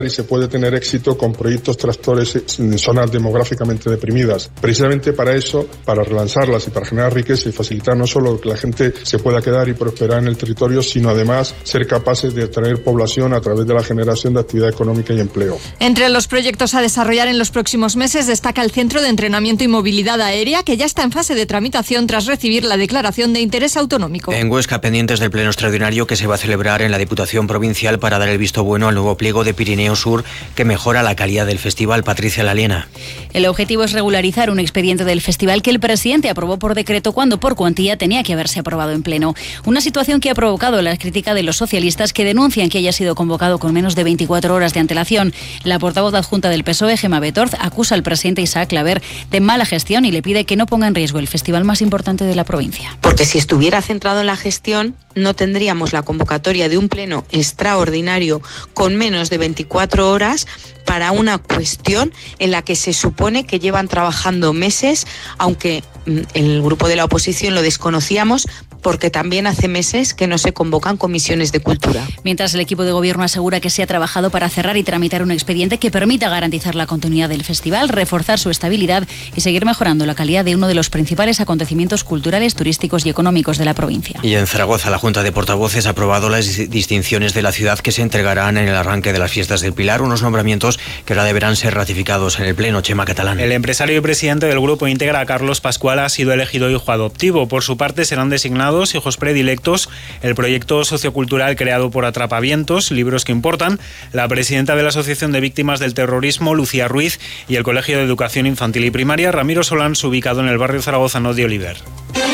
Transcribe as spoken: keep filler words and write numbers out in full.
y se puede tener éxito con proyectos tractores en zonas demográficamente deprimidas. Precisamente para eso, para relanzarlas y para generar riqueza y facilitar no solo que la gente se pueda quedar y prosperar en el territorio, sino además ser capaces de atraer población a través de la generación de actividad económica y empleo. Entre los proyectos a desarrollar en los próximos meses destaca el Centro de Entrenamiento y Movilidad Aérea, que ya está en fase de tramitación tras recibir la declaración de interés autonómico. En Huesca, pendientes del pleno extraordinario que se va a celebrar en la Diputación Provincial para dar el visto bueno al nuevo pliego de Pirineo Sur que mejora la calidad del festival. Patricia Laliena. El objetivo es regularizar un expediente del festival que el presidente aprobó por decreto cuando por cuantía tenía que haberse aprobado en pleno. Una situación que ha provocado la crítica de los socialistas que denuncian que haya sido convocado con menos de veinticuatro horas de antelación. La portavoz adjunta del P S O E, Gemma Betorz, acusa al presidente Isaac Claver de mala gestión y le pide que no ponga en riesgo el festival más importante de la provincia. Porque si estuviera centrado en la gestión, no tendríamos la convocatoria de un pleno extraordinario con menos de veinticuatro horas para una cuestión en la que se supone que llevan trabajando meses, aunque el grupo de la oposición lo desconocíamos, porque también hace meses que no se convocan comisiones de cultura. Mientras el equipo de gobierno asegura que se ha trabajado para cerrar y tramitar un expediente que permita garantizar la continuidad del festival, reforzar su estabilidad y seguir mejorando la calidad de uno de los principales acontecimientos culturales, turísticos y económicos de la provincia. Y en Zaragoza, la Junta de Portavoces ha aprobado las distinciones de la ciudad que se entregarán en el arranque de las fiestas del Pilar, unos nombramientos que ahora deberán ser ratificados en el Pleno. Chema Catalán. El empresario y presidente del Grupo Íntegra, Carlos Pascual, ha sido elegido hijo adoptivo. Por su parte, serán designados hijos predilectos el proyecto sociocultural creado por Atrapavientos, Libros que Importan, la presidenta de la Asociación de Víctimas del Terrorismo, Lucía Ruiz, y el Colegio de Educación Infantil y Primaria, Ramiro Solans, ubicado en el barrio zaragozano de Oliver.